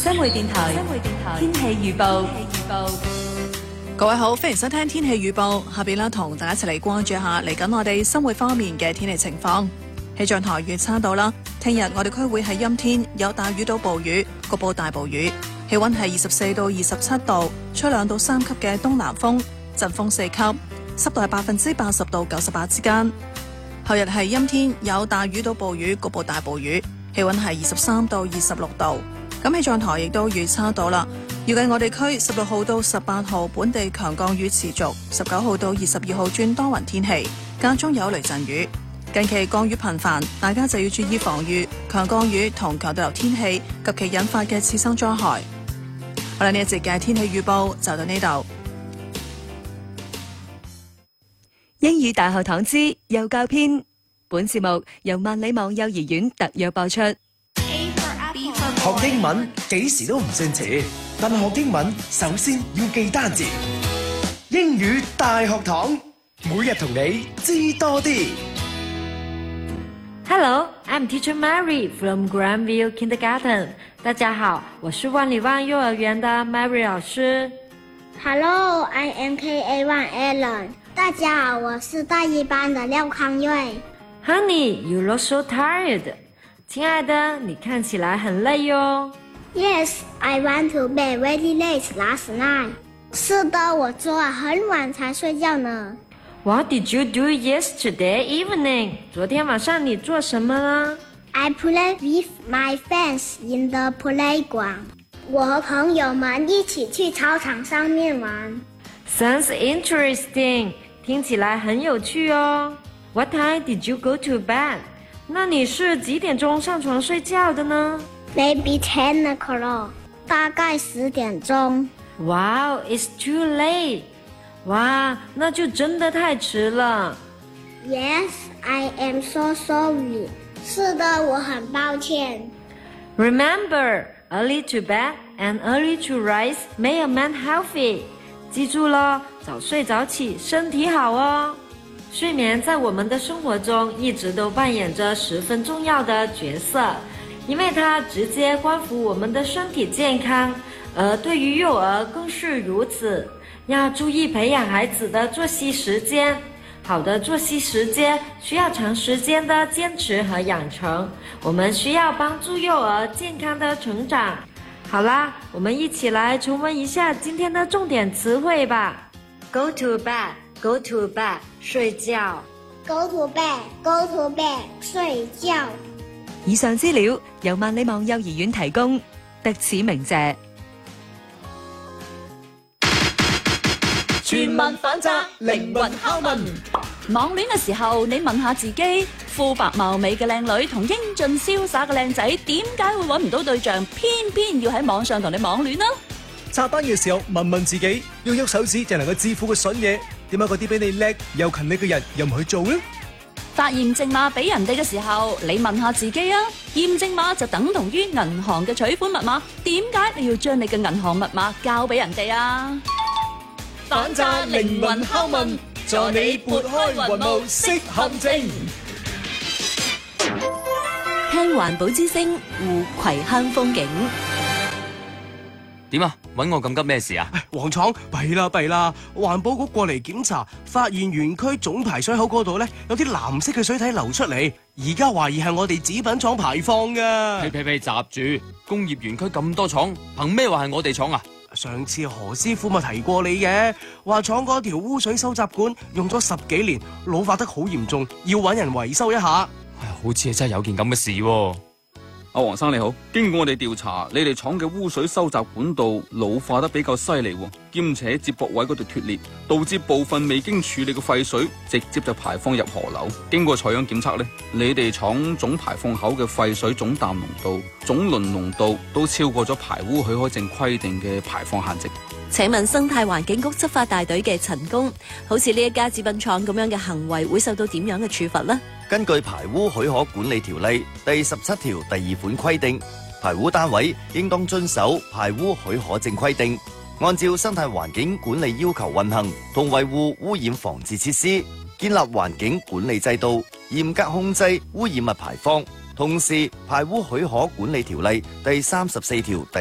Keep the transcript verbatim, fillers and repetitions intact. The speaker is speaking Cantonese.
新會電台天氣預報。 各位好，歡迎收聽天氣預報。下邊啦，同大家一齊嚟關注下嚟緊我哋新會方面嘅天氣情況。氣象台預測到啦，聽日我哋區會係陰天，有大雨到暴雨，局部大暴雨。氣溫係二十四到二十七度，吹兩到三級嘅東南風，陣風四級，濕度係百分之八十到九十八之間。後日係陰天，有大雨到暴雨，局部大暴雨。氣溫係二十三到二十六度。咁氣象台亦都預測到啦，預計我哋區十六號到十八號本地強降雨持續，十九號到二十二號轉多雲天氣，間中有雷陣雨。近期降雨頻繁，大家就要注意防禦強降雨同強對流天氣及其引發嘅次生災害。好啦，呢一節嘅天氣預報就到呢度。 英語大學堂之幼教篇，本節目由萬里網幼兒園特約播出。 學英文幾時都唔算遲，但係學英文首先要記單字。英語大學堂，每日同你知多啲。 Hello, I'm Teacher Mary from Grandview Kindergarten. 大家好，我是萬里灣幼兒園的 Mary 老師。 Hello, I am K A one Alan. 大家好，我是大一班的廖康瑞。 Honey, you look so tired. 親愛的，你看起來很累喲。 Yes, I went to bed very late last night. 是的，我昨晚很晚才睡覺呢。 What did you do yesterday evening? 昨天晚上你做什麼呢？ I played with my friends in the playground. 我和朋友們一起去操場上面玩。 Sounds interesting. 聽起來很有趣哦。What time did you go to bed? 那你是幾點鐘上床睡覺的呢？ Maybe ten o'clock. 大概十點鐘。 Wow, it's too late. 哇，那就真的太遲了。 Yes, I am so sorry. 是的，我很抱歉。 Remember, early to bed and early to rise make a man healthy. 記住了，早睡早起，身體好哦。睡眠在我們的生活中一直都扮演着十分重要的角色，因為它直接關乎我們的身體健康，而對於幼兒更是如此。要注意培養孩子的作息時間，好的作息時間需要長時間的堅持和養成，我們需要幫助幼兒健康的成長。好啦，我們一起來重溫一下今天的重點詞彙吧。Go to bed, go to bed, 睡覺。 Go to bed, go to bed, 睡覺。 以上資料由萬里網幼兒園提供，特此鳴謝。 全民反責，靈魂拷問。網戀嘅時候，你問下自己，膚白貌美嘅靚女同英俊瀟灑嘅靚仔，點解會揾唔到對象，偏偏要喺網上同你網戀呢？ 刷單嘅時候，問問自己，要喐手指就能夠致富嘅筍嘢，點解嗰啲比你叻又勤力嘅人又唔去做呢？ 發驗證碼俾人哋嘅時候，你問下自己啊，驗證碼就等同於銀行嘅取款密碼，點解你要將你嘅銀行密碼交俾人哋啊？ 反詐靈魂拷問，助你撥開雲霧識陷阱。 聽環保之聲，護葵坑風景。 點啊？搵我咁急咩事啊？ 黃廠弊啦弊啦，環保局過嚟檢查，發現園區總排水口嗰度咧有啲藍色嘅水體流出嚟，而家懷疑係我哋紙品廠排放噶。 呸呸呸！閘住！工業園區咁多廠，憑咩話係我哋廠啊？ 上次何師傅咪提過你嘅，話廠嗰條污水收集管用咗十幾年，老化得好嚴重，要搵人維修一下。 唉，好似係真係有件咁嘅事喎。 阿黃生你好，經過我哋調查，你哋廠嘅污水收集管道老化得比較犀利，兼且接駁位嗰度脫裂，導致部分未經處理嘅廢水直接就排放入河流。經過採樣檢測呢，你哋廠總排放口嘅廢水總氮濃度、總磷濃度都超過咗排污許可證規定嘅排放限值。 請問生態環境局執法大隊嘅陳工，好似呢一家紙品廠咁樣嘅行為會受到點樣嘅處罰呢？ 根據排污許可管理條例第十七條第二款規定，排污單位應當遵守排污許可證規定，按照生態環境管理要求運行同維護污染防治設施，建立環境管理制度，嚴格控制污染物排放。同時，排污許可管理條例第三十四條第